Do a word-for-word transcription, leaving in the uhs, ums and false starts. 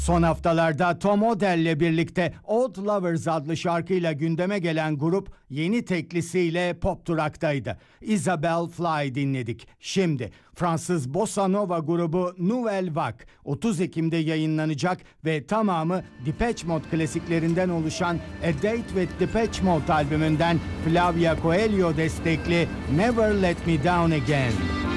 Son haftalarda Tom Odell'le birlikte Old Lovers adlı şarkıyla gündeme gelen grup yeni teklisiyle pop duraktaydı. Isabelle Fly dinledik. Şimdi Fransız Bossa Nova grubu Nouvelle Vague otuz Ekim'de yayınlanacak ve tamamı Depeche Mode klasiklerinden oluşan A Date with Depeche Mode albümünden Flavia Coelho destekli Never Let Me Down Again.